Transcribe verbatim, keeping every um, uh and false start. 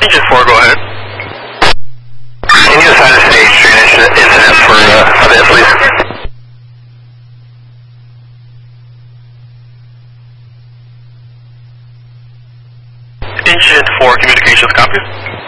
Engine four, go ahead. Can you assign a stage train incident for uh, event, please? Engine four, communications, copy.